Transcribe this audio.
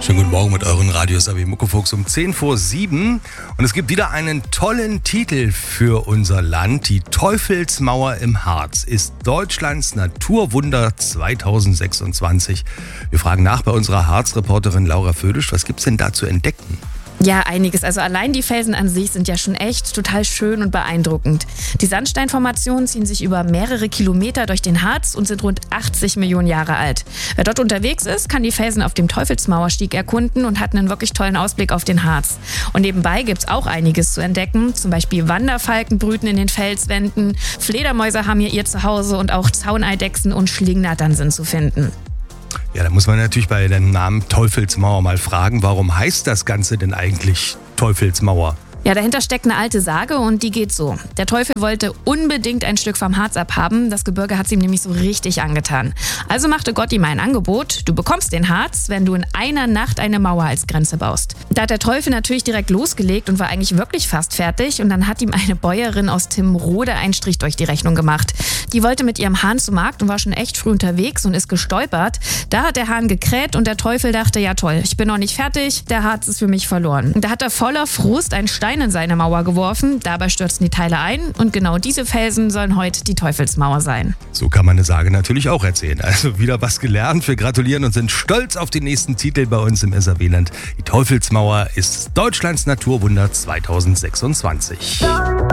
Schönen guten Morgen mit euren Radios AB Muckefuchs um 10 vor 7. Und es gibt wieder einen tollen Titel für unser Land. Die Teufelsmauer im Harz ist Deutschlands Naturwunder 2026. Wir fragen nach bei unserer Harz-Reporterin Laura Födisch. Was gibt's denn da zu entdecken? Ja, einiges. Also allein die Felsen an sich sind ja schon echt total schön und beeindruckend. Die Sandsteinformationen ziehen sich über mehrere Kilometer durch den Harz und sind rund 80 Millionen Jahre alt. Wer dort unterwegs ist, kann die Felsen auf dem Teufelsmauerstieg erkunden und hat einen wirklich tollen Ausblick auf den Harz. Und nebenbei gibt's auch einiges zu entdecken. Zum Beispiel Wanderfalken brüten in den Felswänden, Fledermäuse haben hier ihr Zuhause und auch Zauneidechsen und Schlingnattern sind zu finden. Ja, da muss man natürlich bei dem Namen Teufelsmauer mal fragen, warum heißt das Ganze denn eigentlich Teufelsmauer? Ja, dahinter steckt eine alte Sage und die geht so. Der Teufel wollte unbedingt ein Stück vom Harz abhaben. Das Gebirge hat es ihm nämlich so richtig angetan. Also machte Gott ihm ein Angebot. Du bekommst den Harz, wenn du in einer Nacht eine Mauer als Grenze baust. Da hat der Teufel natürlich direkt losgelegt und war eigentlich wirklich fast fertig. Und dann hat ihm eine Bäuerin aus Timmrode einen Strich durch die Rechnung gemacht. Die wollte mit ihrem Hahn zum Markt und war schon echt früh unterwegs und ist gestolpert. Da hat der Hahn gekräht und der Teufel dachte, ja toll, ich bin noch nicht fertig, der Harz ist für mich verloren. Und da hat er voller Frust einen Stein in seine Mauer geworfen. Dabei stürzten die Teile ein und genau diese Felsen sollen heute die Teufelsmauer sein. So kann man eine Sage natürlich auch erzählen. Also wieder was gelernt. Wir gratulieren und sind stolz auf den nächsten Titel bei uns im SAW-Land. Die Teufelsmauer ist Deutschlands Naturwunder 2026.